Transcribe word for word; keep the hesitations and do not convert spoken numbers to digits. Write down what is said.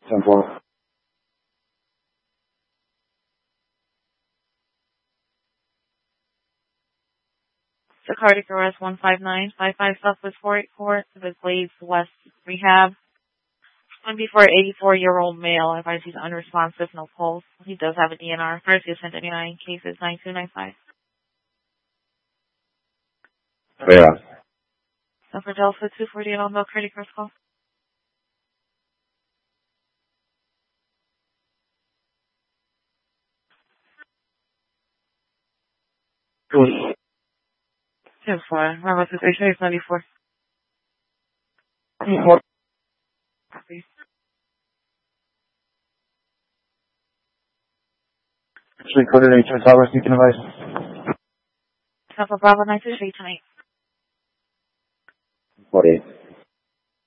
ten four. The cardiac arrest one five nine five five Southwest four eight four to the Glades West Rehab. twenty-four, eighty-four-year-old male. Advice he's unresponsive, no pulse. He does have a D N R. First, he sent eighty-nine cases, nine two nine five. Yeah. Number Delta two forty-eight on the cardiac arrest call. Good. ten four. Remember, situation is ninety-four. What? Copy. Actually, coordinate to tower seeking advice. Alpha Bravo nine two three tonight. forty-eight.